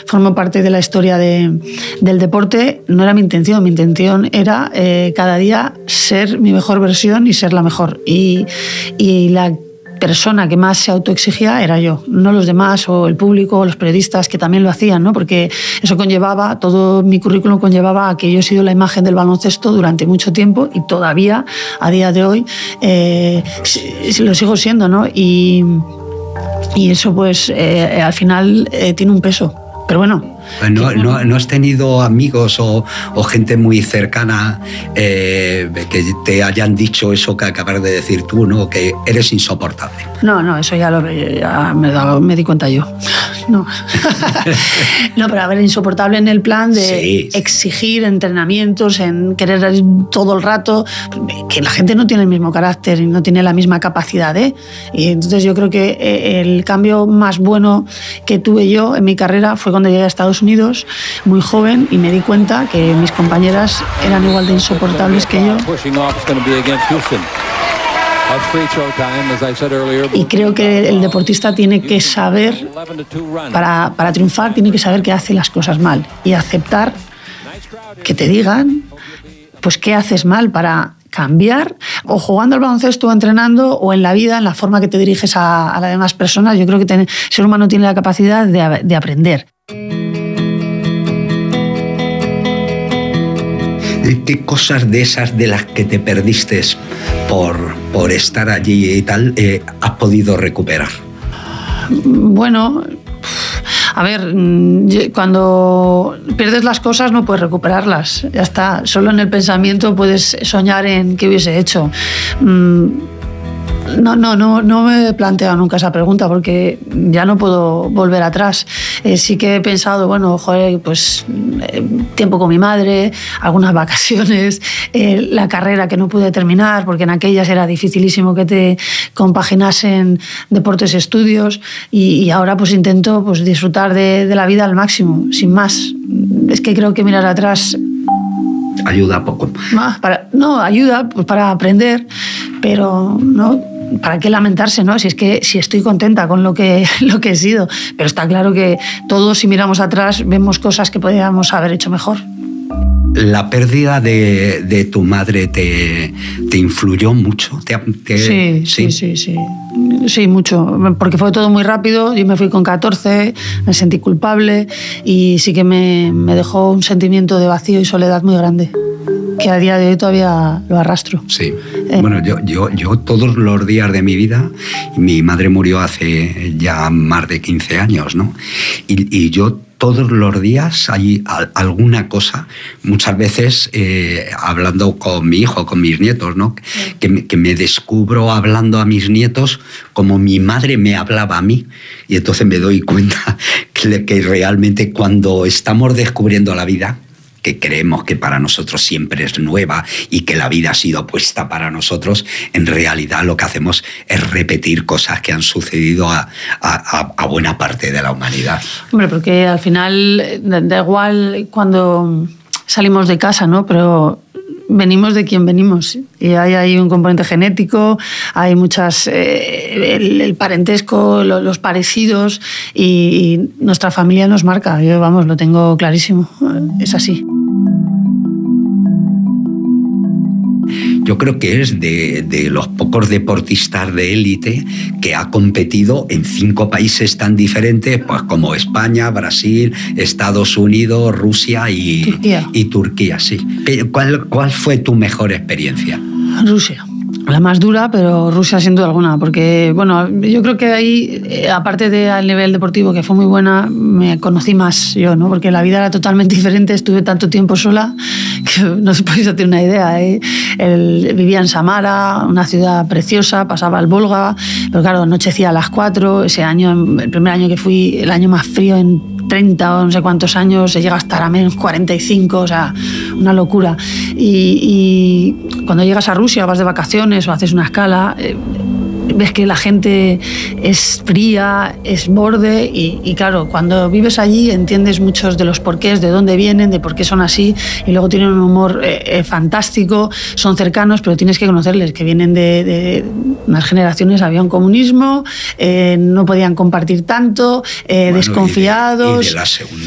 formo parte de la historia del deporte, no era mi intención. Mi intención era cada día ser mi mejor versión y ser la mejor. Y la persona que más se autoexigía era yo, no los demás o el público o los periodistas que también lo hacían, ¿no? Porque eso conllevaba, todo mi currículum conllevaba a que yo he sido la imagen del baloncesto durante mucho tiempo y todavía, a día de hoy, lo sigo siendo, ¿no? Y eso pues al final tiene un peso, pero bueno. ¿No has tenido amigos o gente muy cercana que te hayan dicho eso que acabas de decir tú, ¿no? Que eres insoportable? No, eso ya me di cuenta yo. No. No, pero a ver, insoportable en el plan de exigir entrenamientos, en querer todo el rato, que la gente no tiene el mismo carácter y no tiene la misma capacidad, ¿eh? Y entonces yo creo que el cambio más bueno que tuve yo en mi carrera fue cuando llegué a Estados Unidos, muy joven, y me di cuenta que mis compañeras eran igual de insoportables que yo. Y creo que el deportista tiene que saber, para triunfar, tiene que saber que hace las cosas mal y aceptar que te digan pues qué haces mal para cambiar, o jugando al baloncesto o entrenando, o en la vida, en la forma que te diriges a las demás personas. Yo creo que el ser humano tiene la capacidad de aprender. ¿Qué cosas de esas de las que te perdiste por estar allí y tal has podido recuperar? Bueno, a ver, cuando pierdes las cosas no puedes recuperarlas, ya está. Solo en el pensamiento puedes soñar en qué hubiese hecho. No me he planteado nunca esa pregunta porque ya no puedo volver atrás. Sí que he pensado, bueno, pues tiempo con mi madre, algunas vacaciones, la carrera que no pude terminar porque en aquellas era dificilísimo que te compaginasen deportes y estudios, y ahora pues intento pues disfrutar de la vida al máximo, sin más. Es que creo que mirar atrás ayuda poco. Ayuda pues para aprender, pero no. ¿Para qué lamentarse, no? Si estoy contenta con lo que he sido. Pero está claro que todos, si miramos atrás, vemos cosas que podríamos haber hecho mejor. ¿La pérdida de tu madre te influyó mucho? Sí, mucho. Porque fue todo muy rápido. Yo me fui con 14, me sentí culpable y sí que me dejó un sentimiento de vacío y soledad muy grande, que a día de hoy todavía lo arrastro. Sí. Bueno, yo todos los días de mi vida, mi madre murió hace ya más de 15 años, ¿no? Y yo todos los días hay alguna cosa, muchas veces hablando con mi hijo, con mis nietos, ¿no? Que me descubro hablando a mis nietos como mi madre me hablaba a mí. Y entonces me doy cuenta que realmente cuando estamos descubriendo la vida, que creemos que para nosotros siempre es nueva y que la vida ha sido puesta para nosotros, en realidad lo que hacemos es repetir cosas que han sucedido a buena parte de la humanidad. Hombre, porque al final da igual cuando salimos de casa, ¿no? Pero venimos de quien venimos y hay un componente genético, hay muchas, el parentesco, los parecidos, y nuestra familia nos marca. Yo, vamos, lo tengo clarísimo, es así. Yo creo que es de los pocos deportistas de élite que ha competido en 5 países tan diferentes, pues como España, Brasil, Estados Unidos, Rusia y Turquía, sí. ¿Cuál fue tu mejor experiencia? Rusia. La más dura, pero Rusia sin duda alguna, porque bueno, yo creo que ahí, aparte del nivel deportivo, que fue muy buena, me conocí más yo, ¿no? Porque la vida era totalmente diferente, estuve tanto tiempo sola que no os podéis hacer una idea, ¿eh? Vivía en Samara, una ciudad preciosa, pasaba el Volga, pero claro, anochecía a las 4, ese año, el primer año que fui, el año más frío en 30 o no sé cuántos años, se llega a estar a menos 45, o sea, una locura. Y cuando llegas a Rusia, vas de vacaciones o haces una escala, ves que la gente es fría, es borde y claro, cuando vives allí entiendes muchos de los porqués, de dónde vienen, de por qué son así, y luego tienen un humor fantástico, son cercanos, pero tienes que conocerles, que vienen de unas generaciones, había un comunismo, no podían compartir tanto, desconfiados. Y de la Segunda